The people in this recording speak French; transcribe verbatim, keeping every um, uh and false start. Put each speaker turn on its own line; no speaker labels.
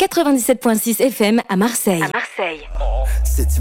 quatre-vingt-dix-sept virgule six F M à Marseille. À Marseille.